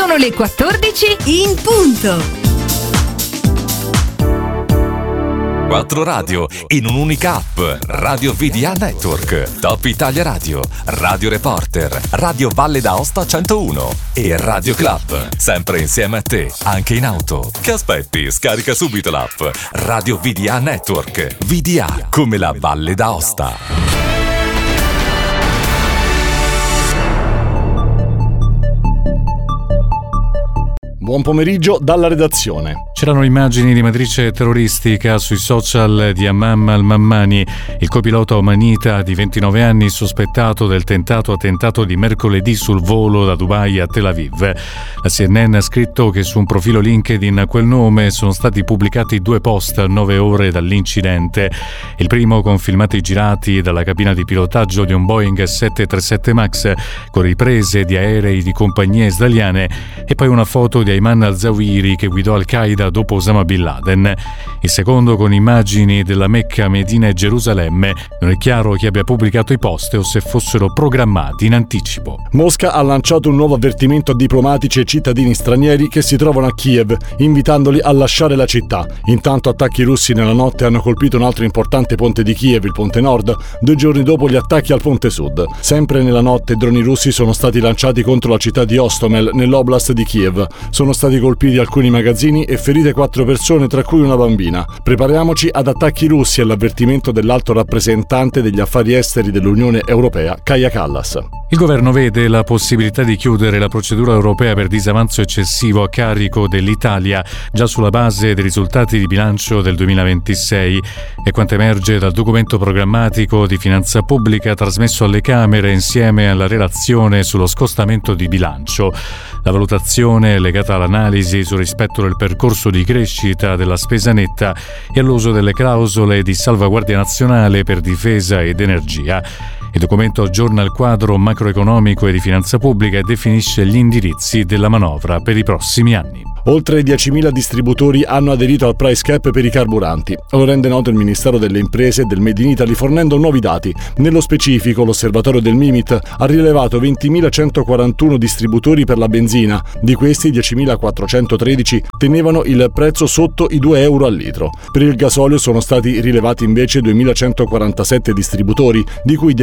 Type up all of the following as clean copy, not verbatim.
Sono le 14 in punto. 4 radio in un'unica app. Radio VDA Network, Top Italia Radio, Radio Reporter, Radio Valle d'Aosta 101 e Radio Club. Sempre insieme a te, anche in auto. Che aspetti? Scarica subito l'app Radio VDA Network. VDA come la Valle d'Aosta. Buon pomeriggio dalla redazione. C'erano immagini di matrice terroristica sui social di Hammam al-Mammani, il copilota omanita di 29 anni sospettato del tentato attentato di mercoledì sul volo da Dubai a Tel Aviv. La CNN ha scritto che su un profilo LinkedIn a quel nome sono stati pubblicati 2 post a 9 ore dall'incidente. Il primo con filmati girati dalla cabina di pilotaggio di un Boeing 737 MAX con riprese di aerei di compagnie israeliane e poi una foto di Ayman al-Zawahiri che guidò Al-Qaeda dopo Osama Bin Laden. Il secondo con immagini della Mecca, Medina e Gerusalemme. Non è chiaro chi abbia pubblicato i post o se fossero programmati in anticipo. Mosca ha lanciato un nuovo avvertimento a diplomatici e cittadini stranieri che si trovano a Kiev, invitandoli a lasciare la città. Intanto attacchi russi nella notte hanno colpito un altro importante ponte di Kiev, il ponte nord, 2 giorni dopo gli attacchi al ponte sud. Sempre nella notte droni russi sono stati lanciati contro la città di Ostomel, nell'oblast di Kiev. Sono stati colpiti alcuni magazzini e ferite 4 persone, tra cui una bambina. Prepariamoci ad attacchi russi, è l'avvertimento dell'alto rappresentante degli affari esteri dell'Unione Europea, Kaja Kallas. Il governo vede la possibilità di chiudere la procedura europea per disavanzo eccessivo a carico dell'Italia già sulla base dei risultati di bilancio del 2026. È quanto emerge dal documento programmatico di finanza pubblica trasmesso alle Camere insieme alla relazione sullo scostamento di bilancio. La valutazione è legata all'analisi sul rispetto del percorso di crescita della spesa netta e all'uso delle clausole di salvaguardia nazionale per difesa ed energia. Il documento aggiorna il quadro macroeconomico e di finanza pubblica e definisce gli indirizzi della manovra per i prossimi anni. Oltre 10.000 distributori hanno aderito al price cap per i carburanti. Lo rende noto il Ministero delle Imprese e del Made in Italy fornendo nuovi dati. Nello specifico, l'osservatorio del MIMIT ha rilevato 20.141 distributori per la benzina. Di questi, 10.413 tenevano il prezzo sotto i 2 euro al litro. Per il gasolio sono stati rilevati invece 2.147 distributori, di cui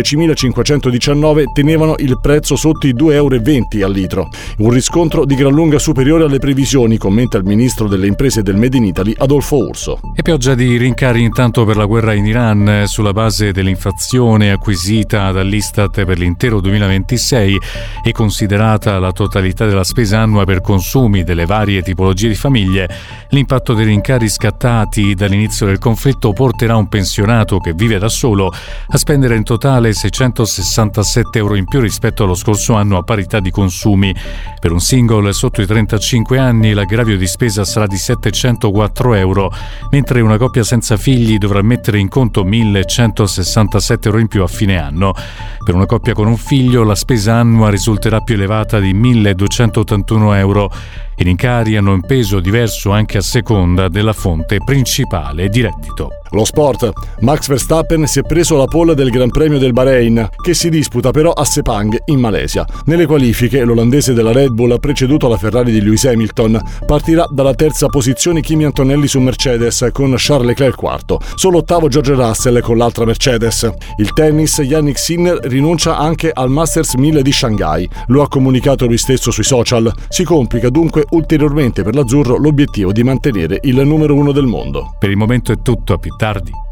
10.519 tenevano il prezzo sotto i 2,20 euro al litro. Un riscontro di gran lunga superiore alle previsioni, commenta il ministro delle imprese e del Made in Italy Adolfo Urso. E pioggia di rincari intanto per la guerra in Iran sulla base dell'inflazione acquisita dall'Istat per l'intero 2026 e considerata la totalità della spesa annua per consumi delle varie tipologie di famiglie. L'impatto dei rincari scattati dall'inizio del conflitto porterà un pensionato che vive da solo a spendere in totale 667 euro in più rispetto allo scorso anno a parità di consumi. Per un single sotto i 35 anni l'aggravio di spesa sarà di 704 euro, mentre una coppia senza figli dovrà mettere in conto 1.167 euro in più a fine anno. Per una coppia con un figlio la spesa annua risulterà più elevata di 1.281 euro. I rincari hanno un peso diverso anche a seconda della fonte principale di reddito. Lo sport. Max Verstappen si è preso la pole del Gran Premio del Bahrain, che si disputa però a Sepang, in Malesia. Nelle qualifiche, l'olandese della Red Bull ha preceduto la Ferrari di Lewis Hamilton. Partirà dalla terza posizione Kimi Antonelli su Mercedes, con Charles Leclerc quarto. Solo ottavo George Russell con l'altra Mercedes. Il tennis, Yannick Sinner rinuncia anche al Masters 1000 di Shanghai. Lo ha comunicato lui stesso sui social. Si complica dunque ulteriormente per l'azzurro l'obiettivo di mantenere il numero 1 del mondo. Per il momento è tutto, a più tardi.